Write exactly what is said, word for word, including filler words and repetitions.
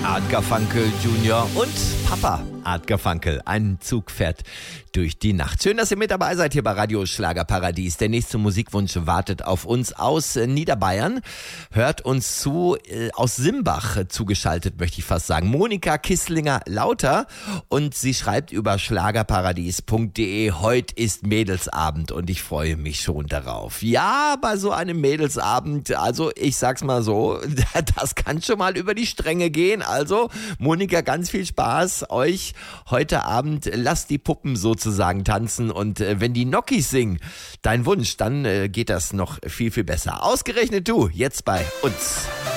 Art Garfunkel Junior und Papa Art Garfunkel. Ein Zug fährt durch die Nacht. Schön, dass ihr mit dabei seid hier bei Radio Schlagerparadies. Der nächste Musikwunsch wartet auf uns aus Niederbayern. Hört uns zu, äh, aus Simbach zugeschaltet, möchte ich fast sagen. Monika Kisslinger-Lauter, und sie schreibt über schlagerparadies punkt de, heute ist Mädelsabend und ich freue mich schon darauf. Ja, bei so einem Mädelsabend, also ich sag's mal so, das kann schon mal über die Stränge gehen. Also Monika, ganz viel Spaß euch heute Abend. Lasst die Puppen sozusagen tanzen, und äh, wenn die Nokis singen, dein Wunsch, dann äh, geht das noch viel, viel besser. Ausgerechnet du, jetzt bei uns.